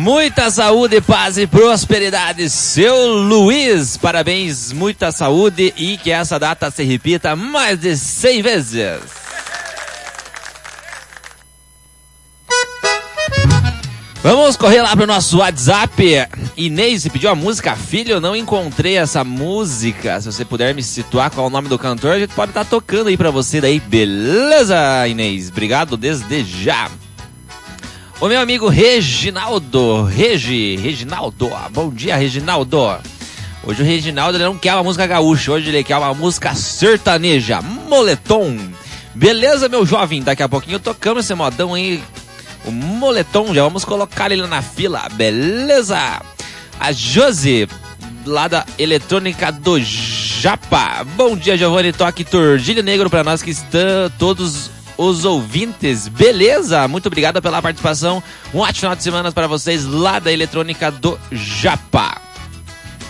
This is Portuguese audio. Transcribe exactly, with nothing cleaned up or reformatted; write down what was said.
Muita saúde, paz e prosperidade, seu Luiz. Parabéns, muita saúde e que essa data se repita mais de cem vezes. Vamos correr lá pro nosso WhatsApp. Inês pediu a música Filho, eu não encontrei essa música. Se você puder me situar qual é o nome do cantor, a gente pode estar tocando aí pra você daí. Beleza, Inês? Obrigado desde já. O meu amigo Reginaldo, Regi, Reginaldo, bom dia, Reginaldo. Hoje o Reginaldo ele não quer uma música gaúcha, hoje ele quer uma música sertaneja, moletom. Beleza, meu jovem? Daqui a pouquinho tocamos esse modão aí. O moletom, já vamos colocar ele na fila, beleza? A Josi, lá da Eletrônica do Japa. Bom dia, Giovanni, toque Tordilho Negro pra nós que estão todos os ouvintes, beleza? Muito obrigado pela participação, um ótimo final de semana para vocês lá da Eletrônica do Japa.